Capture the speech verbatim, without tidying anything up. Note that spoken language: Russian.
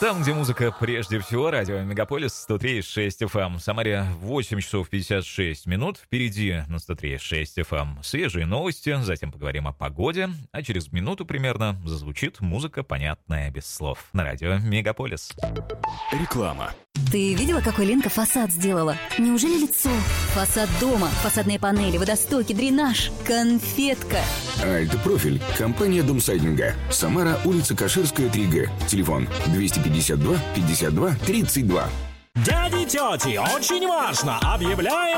Там, где музыка прежде всего, радио Мегаполис сто три и шесть эф эм. В Самаре восемь часов пятьдесят шесть минут. Впереди на сто три и шесть эф эм свежие новости, затем поговорим о погоде, а через минуту примерно зазвучит музыка, понятная без слов, на радио Мегаполис. Реклама. Ты видела, какой Ленка фасад сделала? Неужели лицо? Фасад дома, фасадные панели, водостоки, дренаж, конфетка. Альт-профиль. Компания Домсайдинга. Самара, улица Каширская, три гэ. Телефон двести пятьдесят два пятьдесят два тридцать два. Дяди, тети, очень важно! Объявляем